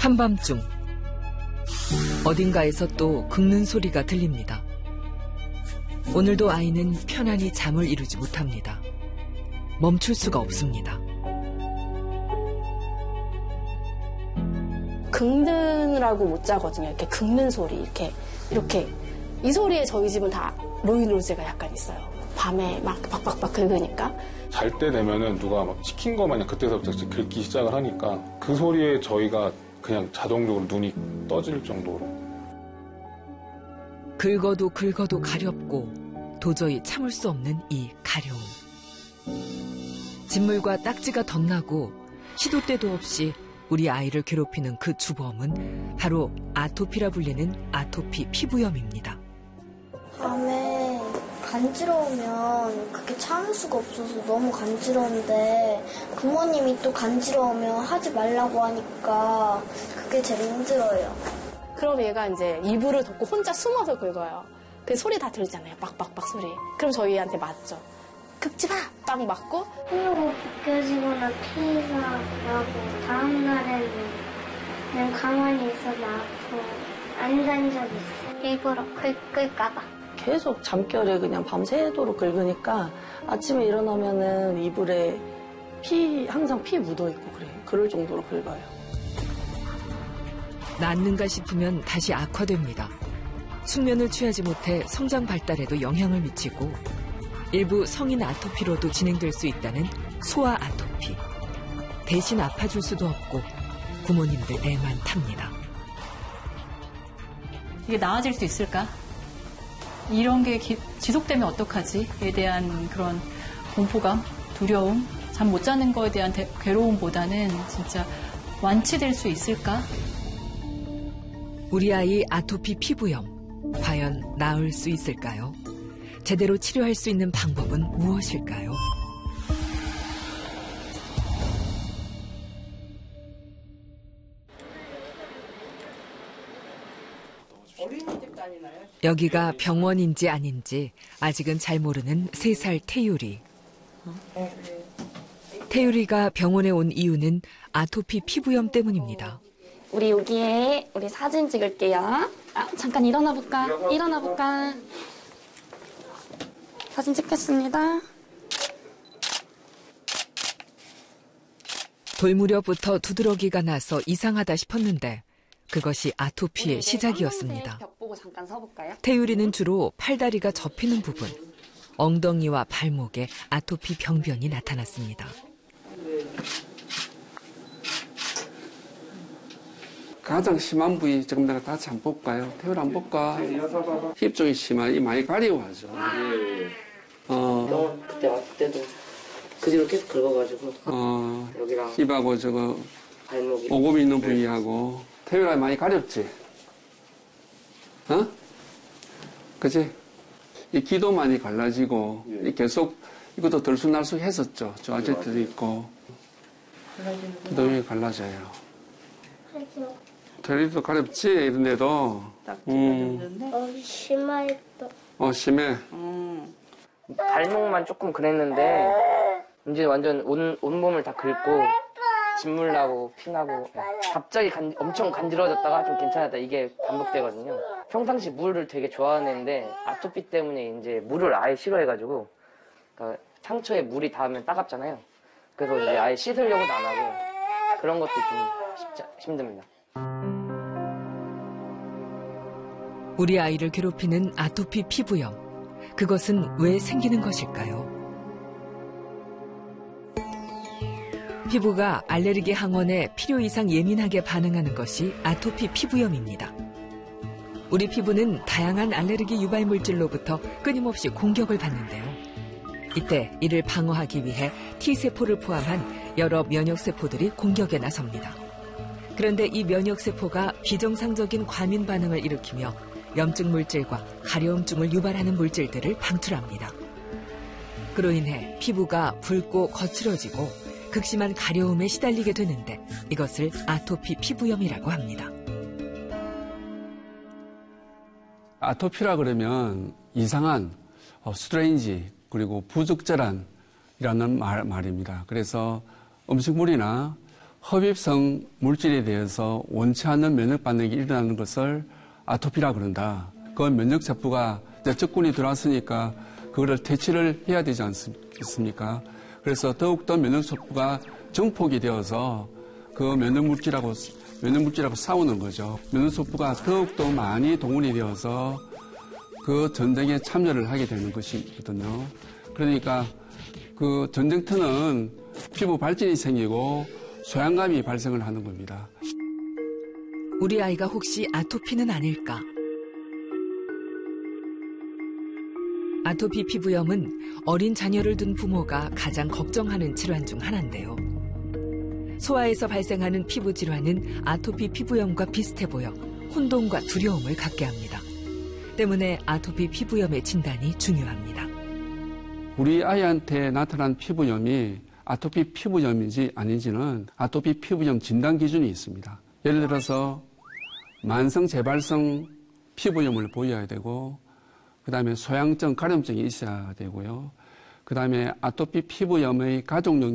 한밤중 어딘가에서 또 긁는 소리가 들립니다. 오늘도 아이는 편안히 잠을 이루지 못합니다. 멈출 수가 없습니다. 긁느라고 못 자거든요. 이렇게 긁는 소리, 이렇게. 이 소리에 저희 집은 다 노이로제가 약간 있어요. 밤에 막 박박박 긁으니까. 잘 때 되면은 누가 막 시킨 거 마냥 그때서부터 긁기 시작을 하니까 그 소리에 저희가 그냥 자동적으로 눈이 떠질 정도로. 긁어도 긁어도 가렵고 도저히 참을 수 없는 이 가려움. 진물과 딱지가 덧나고 시도 때도 없이 우리 아이를 괴롭히는 그 주범은 바로 아토피라 불리는 아토피 피부염입니다. 밤에 간지러우면 그게 참을 수가 없어서 너무 간지러운데 부모님이 또 간지러우면 하지 말라고 하니까 그게 제일 힘들어요. 그럼 얘가 이제 이불을 덮고 혼자 숨어서 긁어요. 그 소리 다 들리잖아요. 빡빡빡 소리. 그럼 저희한테 맞죠. 긁지 마! 빵 맞고. 피부가 벗겨지거나 피가 나고 다음날에는 그냥 가만히 있어도 아프고 안 잔 적 있어요. 일부러 긁을까 봐. 계속 잠결에 그냥 밤새도록 긁으니까 아침에 일어나면은 이불에 항상 피 묻어있고 그래요. 그럴 정도로 긁어요. 낫는가 싶으면 다시 악화됩니다. 숙면을 취하지 못해 성장 발달에도 영향을 미치고 일부 성인 아토피로도 진행될 수 있다는 소아 아토피. 대신 아파줄 수도 없고 부모님들 애만 탑니다. 이게 나아질 수 있을까? 이런 게 지속되면 어떡하지?에 대한 그런 공포감, 두려움, 잠 못 자는 거에 대한 괴로움보다는 진짜 완치될 수 있을까? 우리 아이 아토피 피부염, 과연 나을 수 있을까요? 제대로 치료할 수 있는 방법은 무엇일까요? 여기가 병원인지 아닌지 아직은 잘 모르는 3살 태유리. 태유리가 병원에 온 이유는 아토피 피부염 때문입니다. 우리 여기에 우리 사진 찍을게요. 잠깐 일어나 볼까? 일어나 볼까? 사진 찍겠습니다. 돌무렵부터 두드러기가 나서 이상하다 싶었는데 그것이 아토피의 시작이었습니다. 벽 보고 잠깐 서볼까요? 태유리는 주로 팔다리가 접히는 부분, 엉덩이와 발목에 아토피 병변이 나타났습니다. 가장 심한 부위 조금 내가 다시 한번 볼까요? 태율 한번 볼까? 힙 쪽이 심한 이 많이 가려워하죠. 그때도 그 뒤로 계속 긁어가지고 여기랑 힙하고 저거 발목이 오금이 있는 부위하고 태율아 많이 가렵지? 어? 그치? 이 기도 많이 갈라지고 계속 이것도 들쑥날쑥 했었죠. 좋아질 때도 있고 기도이 갈라져요. 태율이도 가렵지? 이런데도 심하겠다. 심해. 발목만 조금 그랬는데 이제 완전 온몸을 다 긁고 진물 나고 피 나고 갑자기 엄청 간지러워졌다가 좀 괜찮았다 이게 반복되거든요. 평상시 물을 되게 좋아하는 애인데 아토피 때문에 이제 물을 아예 싫어해가지고 그러니까 상처에 물이 닿으면 따갑잖아요. 그래서 이제 아예 씻으려고도 안 하고 그런 것도 좀 힘듭니다. 우리 아이를 괴롭히는 아토피 피부염. 그것은 왜 생기는 것일까요? 피부가 알레르기 항원에 필요 이상 예민하게 반응하는 것이 아토피 피부염입니다. 우리 피부는 다양한 알레르기 유발 물질로부터 끊임없이 공격을 받는데요. 이때 이를 방어하기 위해 T세포를 포함한 여러 면역세포들이 공격에 나섭니다. 그런데 이 면역세포가 비정상적인 과민 반응을 일으키며 염증 물질과 가려움증을 유발하는 물질들을 방출합니다. 그로 인해 피부가 붉고 거칠어지고 극심한 가려움에 시달리게 되는데 이것을 아토피 피부염이라고 합니다. 아토피라 그러면 이상한 스트레인지 그리고 부적절한이라는 말입니다. 그래서 음식물이나 흡입성 물질에 대해서 원치 않는 면역 반응이 일어나는 것을 아토피라 그런다. 그 면역 세포가 적군이 들어왔으니까 그거를 퇴치를 해야 되지 않습니까? 그래서 더욱더 면역 세포가 증폭이 되어서 그 면역 물질하고 싸우는 거죠. 면역 세포가 더욱더 많이 동원이 되어서 그 전쟁에 참여를 하게 되는 것이거든요. 그러니까 그 전쟁터는 피부 발진이 생기고 소양감이 발생을 하는 겁니다. 우리 아이가 혹시 아토피는 아닐까? 아토피 피부염은 어린 자녀를 둔 부모가 가장 걱정하는 질환 중 하나인데요. 소아에서 발생하는 피부 질환은 아토피 피부염과 비슷해 보여 혼동과 두려움을 갖게 합니다. 때문에 아토피 피부염의 진단이 중요합니다. 우리 아이한테 나타난 피부염이 아토피 피부염인지 아닌지는 아토피 피부염 진단 기준이 있습니다. 예를 들어서 만성 재발성 피부염을 보여야 되고, 그 다음에 소양증, 가려움증이 있어야 되고요. 그 다음에 아토피 피부염의 가족력